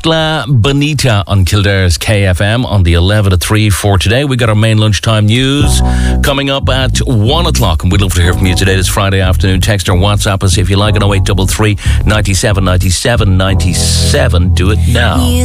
Isla Bonita on Kildare's KFM on the 11 to 3 for today. We got our main lunchtime news coming up at 1 o'clock, and we'd love to hear from you today, this Friday afternoon. Text or WhatsApp us if you like on 0833 97 97 97. Do it now.